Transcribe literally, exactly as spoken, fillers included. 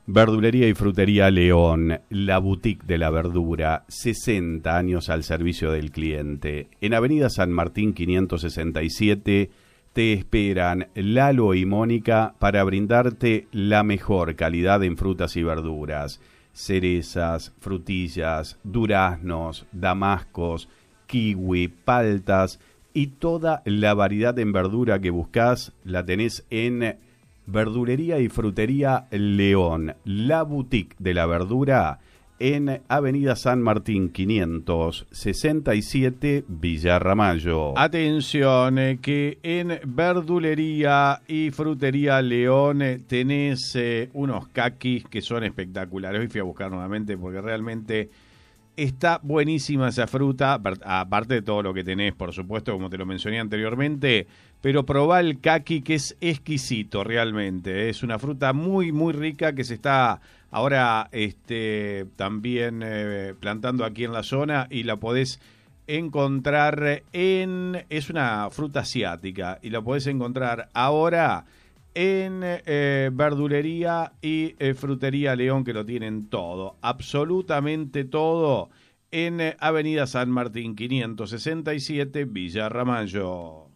Verdulería y Frutería León, la boutique de la verdura, sesenta años al servicio del cliente. En Avenida San Martín quinientos sesenta y siete te esperan Lalo y Mónica para brindarte la mejor calidad en frutas y verduras. Cerezas, frutillas, duraznos, damascos, kiwi, paltas y toda la variedad en verdura que buscas la tenés en Verdulería y Frutería León, la boutique de la verdura en Avenida San Martín quinientos sesenta y siete, Villa Ramallo. Atención, eh, que en Verdulería y Frutería León eh, tenés eh, unos caquis que son espectaculares. Hoy fui a buscar nuevamente porque realmente está buenísima esa fruta, aparte de todo lo que tenés, por supuesto, como te lo mencioné anteriormente, pero probá el caqui, que es exquisito realmente. Es una fruta muy, muy rica que se está ahora este, también eh, plantando aquí en la zona y la podés encontrar en... Es una fruta asiática y la podés encontrar ahora en eh, Verdulería y eh, Frutería León, que lo tienen todo, absolutamente todo, en eh, Avenida San Martín quinientos sesenta y siete, Villa Ramallo.